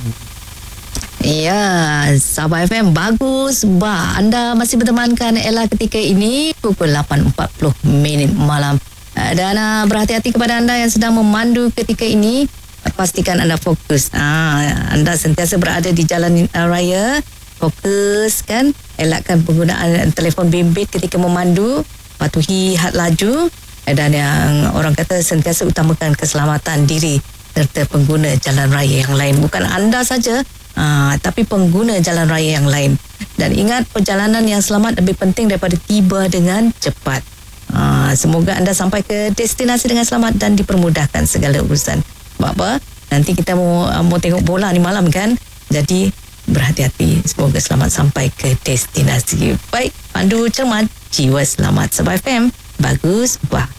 Ya, Sabah FM bagus. Anda masih bertemankan Ella ketika ini pukul 8.40 malam. Dan berhati-hati kepada anda yang sedang memandu ketika ini. Pastikan anda fokus. Anda sentiasa berada di jalan raya. Fokus kan. Elakkan penggunaan telefon bimbit ketika memandu. Patuhi had laju. Dan yang orang kata sentiasa utamakan keselamatan diri serta pengguna jalan raya yang lain. Bukan anda saja, tapi pengguna jalan raya yang lain. Dan ingat, perjalanan yang selamat lebih penting daripada tiba dengan cepat. Semoga anda sampai ke destinasi dengan selamat dan dipermudahkan segala urusan. Sebab apa? Nanti kita mau tengok bola ni malam kan. Jadi berhati-hati. Semoga selamat sampai ke destinasi. Baik, pandu cermat, jiwa selamat. Sabah FM bagus.